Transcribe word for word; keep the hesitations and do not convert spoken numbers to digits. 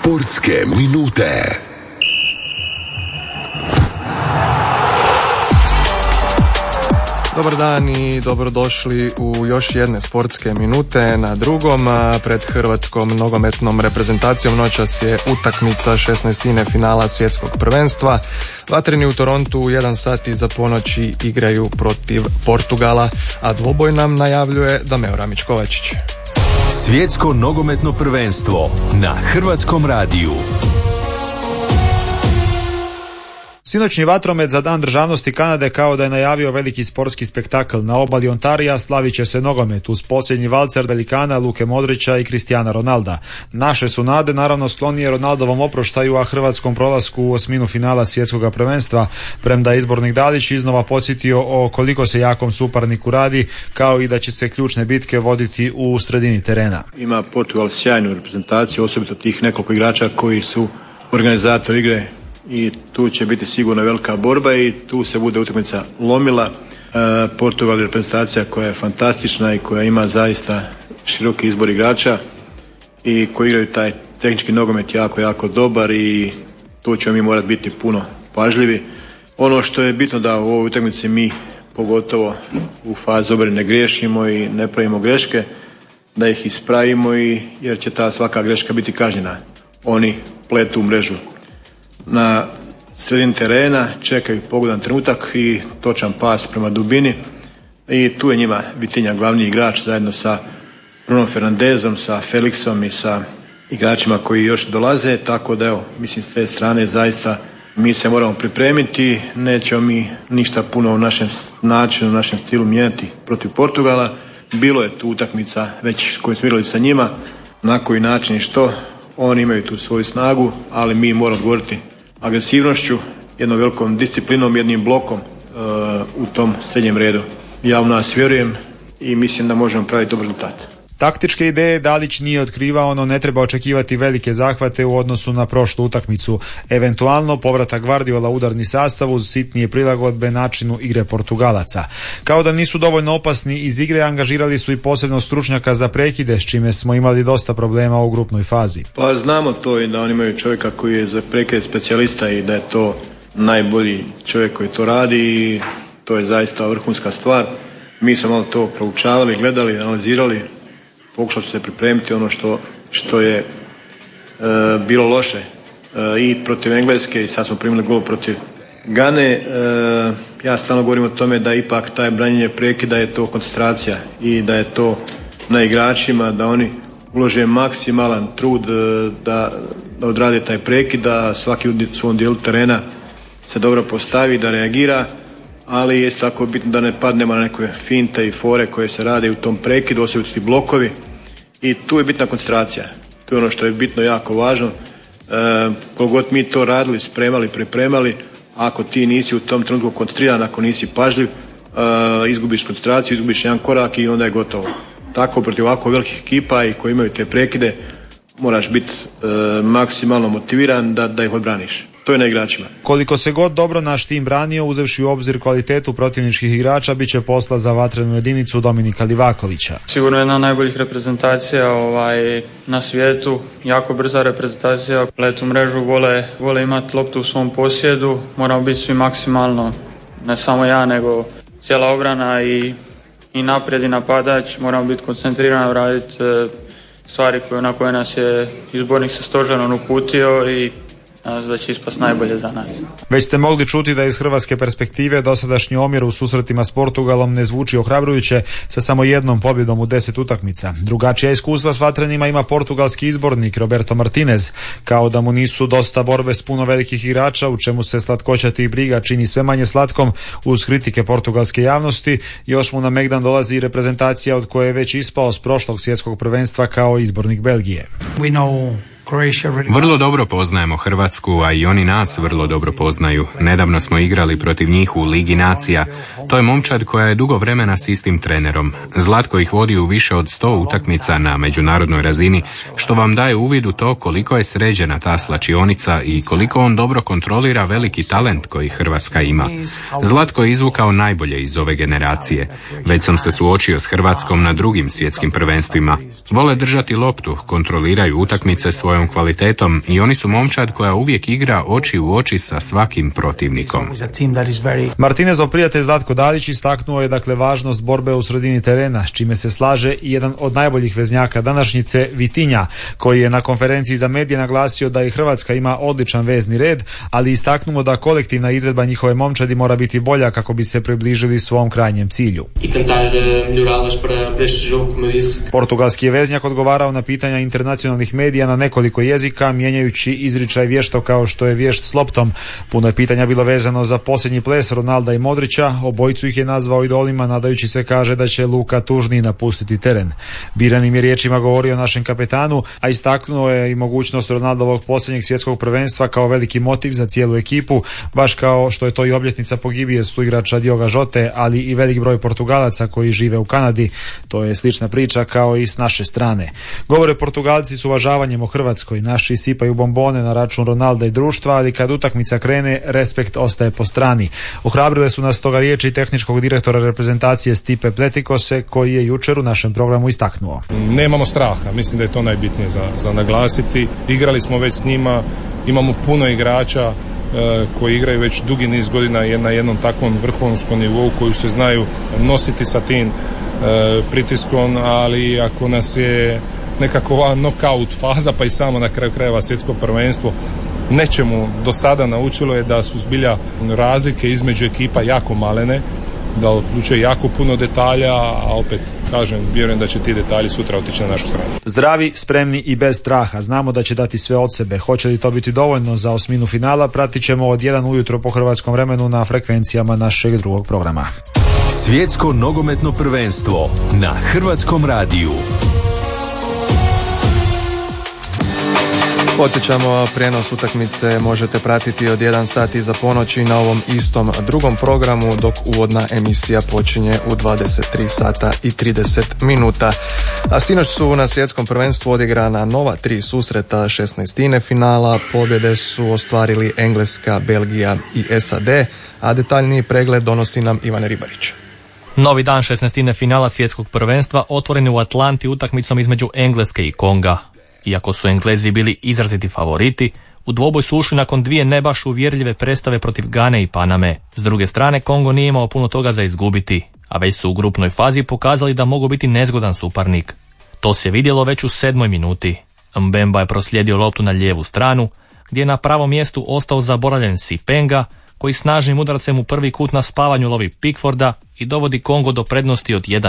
Sportske minute. Dobar dan i dobrodošli u još jedne sportske minute. Na drugom, pred hrvatskom nogometnom reprezentacijom noćas je utakmica šesnaestine finala svjetskog prvenstva. Vatreni u Torontu u jedan sat iza ponoći igraju protiv Portugala, a dvoboj nam najavljuje Dameo Ramić-Kovačić. Svjetsko nogometno prvenstvo na Hrvatskom radiju. Sinoćni vatromet za Dan državnosti Kanade kao da je najavio veliki sportski spektakl. Na obali Ontarija slavit će se nogomet uz posljednji valcer velikana Luke Modrića i Cristiana Ronalda. Naše su nade naravno sklonije Ronaldovom oproštaju, a hrvatskom prolasku u osminu finala svjetskog prvenstva, premda je izbornik Dalić iznova podsjetio o koliko se jakom suparniku radi, kao i da će se ključne bitke voditi u sredini terena. Ima Portugal sjajnu reprezentaciju, osobito tih nekoliko igrača koji su organizatori igre, i tu će biti sigurno velika borba i tu se bude utakmica lomila. E, Portugal je reprezentacija koja je fantastična i koja ima zaista široki izbor igrača i koji igraju taj tehnički nogomet jako, jako dobar i tu ćemo mi morati biti puno pažljivi. Ono što je bitno da u ovoj utakmici mi, pogotovo u fazi obrane, ne griješimo i ne pravimo greške, da ih ispravimo, i jer će ta svaka greška biti kažnjena. Oni pletu u mrežu na sredini terena, čekaju pogodan trenutak i točan pas prema dubini, i tu je njima Vitinja glavni igrač zajedno sa Bruno Fernandezom, sa Felixom i sa igračima koji još dolaze, tako da evo, mislim s te strane zaista mi se moramo pripremiti, nećemo mi ništa puno u našem načinu, u našem stilu mijenjati protiv Portugala. Bilo je tu utakmica već koju smo igrali sa njima, na koji način i što, oni imaju tu svoju snagu, ali mi moramo govoriti agresivnošću, jednom velikom disciplinom, jednim blokom uh, u tom srednjem redu. Ja u nas vjerujem i mislim da možemo praviti dobar rezultat. Taktičke ideje Dalić nije otkrivao, no ne treba očekivati velike zahvate u odnosu na prošlu utakmicu. Eventualno povratak Guardiola udarni sastav uz sitnije prilagodbe načinu igre Portugalaca. Kao da nisu dovoljno opasni iz igre, angažirali su i posebno stručnjaka za prekide, s čime smo imali dosta problema u grupnoj fazi. Pa znamo to i da oni imaju čovjeka koji je za prekide specijalista i da je to najbolji čovjek koji to radi i to je zaista vrhunska stvar. Mi smo malo to proučavali, gledali, analizirali, pokušali su se pripremiti ono što, što je e, bilo loše e, i protiv Engleske, i sad smo primili gol protiv Gane. E, ja stalno govorim o tome da ipak taj branjenje prekida je to koncentracija i da je to na igračima, da oni ulože maksimalan trud e, da, da odrade taj prekid, da svaki u svom dijelu terena se dobro postavi, da reagira, ali je tako bitno da ne padnemo na neke finte i fore koje se rade u tom prekidu, osobito ti blokovi, i tu je bitna koncentracija. To je ono što je bitno, jako važno. E, koliko god mi to radili, spremali, pripremali, ako ti nisi u tom trenutku koncentriran, ako nisi pažljiv, e, izgubiš koncentraciju, izgubiš jedan korak i onda je gotovo. Tako protiv ovako velikih ekipa i koji imaju te prekide moraš biti e, maksimalno motiviran da, da ih odbraniš. To je na igračima. Koliko se god dobro naš tim branio, uzevši u obzir kvalitetu protivničkih igrača, bit će posla za vatrenu jedinicu Dominika Livakovića. Sigurno jedna od najboljih reprezentacija ovaj, na svijetu, jako brza reprezentacija, pletu mrežu, vole, vole imati loptu u svom posjedu, moramo biti svi maksimalno, ne samo ja, nego cijela obrana i, i naprijed i napadač, moramo biti koncentrirani, raditi e, stvari koje, na koje nas je izbornik sa stožerom uputio i da će ispast najbolje za nas. Već ste mogli čuti da iz hrvatske perspektive dosadašnji omjer u susretima s Portugalom ne zvuči ohrabrujuće, sa samo jednom pobjedom u deset utakmica. Drugačija iskustva s vatrenima ima portugalski izbornik Roberto Martinez, kao da mu nisu dosta borbe s puno velikih igrača, u čemu se slatkoća tih briga čini sve manje slatkom uz kritike portugalske javnosti. Još mu na megdan dolazi i reprezentacija od koje je već ispao s prošlog svjetskog prvenstva kao izbornik Belgije. We know Vrlo dobro poznajemo Hrvatsku, a i oni nas vrlo dobro poznaju. Nedavno smo igrali protiv njih u Ligi nacija. To je momčad koja je dugo vremena s istim trenerom. Zlatko ih vodi u više od sto utakmica na međunarodnoj razini, što vam daje uvid u to koliko je sređena ta slačionica i koliko on dobro kontrolira veliki talent koji Hrvatska ima. Zlatko je izvukao najbolje iz ove generacije. Već sam se suočio s Hrvatskom na drugim svjetskim prvenstvima. Vole držati loptu, kontroliraju utakmice svojom svojom kvalitetom i oni su momčad koja uvijek igra oči u oči sa svakim protivnikom. Martinezov prijatelj Zlatko Dalić istaknuo je dakle važnost borbe u sredini terena, s čime se slaže i jedan od najboljih veznjaka današnjice, Vitinja, koji je na konferenciji za medije naglasio da i Hrvatska ima odličan vezni red, ali istaknuo da kolektivna izvedba njihove momčadi mora biti bolja kako bi se približili svom krajnjem cilju. Portugalski je veznjak odgovarao na pitanja internacionalnih medija na nekoliko jezika, mijenjajući izričaj vješto kao što je vješt s loptom. Puno je pitanja bilo vezano za posljednji ples Ronalda i Modrića, obojicu ih je nazvao idolima, nadajući se kaže da će Luka tužniji napustiti teren. Biranim je riječima govorio o našem kapetanu, a istaknuo je i mogućnost Ronaldovog posljednjeg svjetskog prvenstva kao veliki motiv za cijelu ekipu, baš kao što je to i obljetnica pogibije suigrača Dioga Žote, ali i velik broj Portugalaca koji žive u Kanadi. To je slična priča kao i s naše strane. Govore Portugalci s uvažavanjem o Hrvatskoj, naši sipaju bombone na račun Ronalda i društva, ali kad utakmica krene, respekt ostaje po strani. Ohrabrile su nas toga riječi tehničkog direktora reprezentacije Stipe Pletikose, koji je jučer u našem programu istaknuo. Nemamo straha, mislim da je to najbitnije za, za naglasiti. Igrali smo već s njima, imamo puno igrača e, koji igraju već dugi niz godina na jednom takvom vrhunskom nivou, koji se znaju nositi sa tim e, pritiskom, ali ako nas je nekakva knockout faza, pa i samo na kraju krajeva svjetsko prvenstvo, nečemu do sada naučilo je da su zbilja razlike između ekipa jako malene, da odlučuje jako puno detalja, a opet kažem, vjerujem da će ti detalji sutra otići na našu stranu. Zdravi, spremni i bez straha. Znamo da će dati sve od sebe. Hoće li to biti dovoljno za osminu finala? Pratit ćemo od jedan ujutro po hrvatskom vremenu na frekvencijama našeg drugog programa. Svjetsko nogometno prvenstvo na Hrvatskom radiju. Podsjećamo, prijenos utakmice možete pratiti od jedan sat iza ponoći na ovom istom drugom programu, dok uvodna emisija počinje u dvadeset tri sata i trideset minuta. A sinoć su na svjetskom prvenstvu odigrana nova tri susreta šesnaestine finala. Pobjede su ostvarili Engleska, Belgija i S A D, a detaljniji pregled donosi nam Ivan Ribarić. Novi dan šesnaestine finala svjetskog prvenstva otvoren je u Atlanti utakmicom između Engleske i Konga. Iako su Englezi bili izraziti favoriti, u dvoboj su ušli nakon dvije ne baš uvjerljive predstave protiv Gane i Paname. S druge strane, Kongo nije imao puno toga za izgubiti, a već su u grupnoj fazi pokazali da mogu biti nezgodan suparnik. To se vidjelo već u sedmoj minuti. Mbemba je proslijedio loptu na lijevu stranu, gdje je na pravom mjestu ostao zaboravljen Sipenga, koji snažnim udarcem u prvi kut na spavanju lovi Pickforda i dovodi Kongo do prednosti od jedan